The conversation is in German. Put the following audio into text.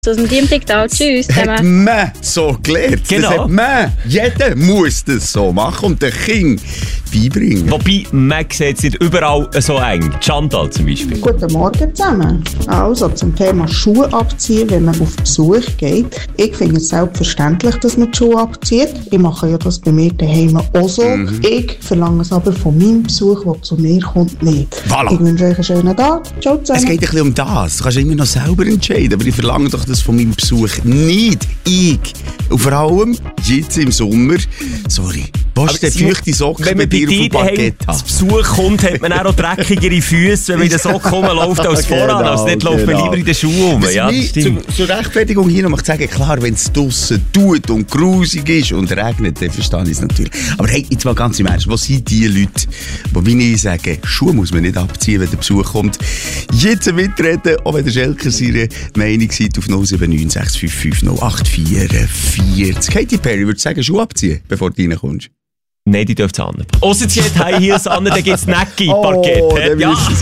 Aus dem Team TikTok. Tschüss Hat zusammen. man so gelernt. Genau. Das hat man. Jeder muss das so machen und den Kind beibringen. Wobei, man sieht es nicht überall so eng. Chantal zum Beispiel. Guten Morgen zusammen. Also zum Thema Schuhe abziehen, wenn man auf Besuch geht. Ich finde es selbstverständlich, dass man die Schuhe abzieht. Ich mache ja das bei mir daheim auch so. Ich verlange es aber von meinem Besuch, der zu mir kommt, nicht. Voilà. Ich wünsche euch einen schönen Tag. Ciao Es zusammen. geht ein bisschen um das. Du kannst immer noch selber entscheiden. Aber ich verlange doch das von meinem Besuch nicht. Ich. Und vor allem, jetzt im Sommer, sorry, was der feuchte Socken wenn man bei dir auf dir dem daheim Parkett zu hat? Besuch kommt, hat man auch dreckigere Füße, wenn man in den Socken rumläuft als voran. Genau, Also dort läuft man lieber in den Schuhen rum. Was Ja, mich zur Rechtfertigung hier noch sagen, klar, wenn es draussen tut und grusig ist und regnet, dann verstehe ich es natürlich. Aber hey, jetzt mal ganz im Ernst, was sind die Leute, die wie ich sagen, Schuhe muss man nicht abziehen, wenn der Besuch kommt? Jetzt mitreden, auch wenn der Schelker seine Meinung seid, auf 079 655 0844. Katy Perry würde sagen, Schuhe abziehen, bevor du reinkommst. Nein, die dürfen es an. Ausser sie hat High Heels an, dann gibt es Necki-Parkett. Oh, dann ja. müssen sie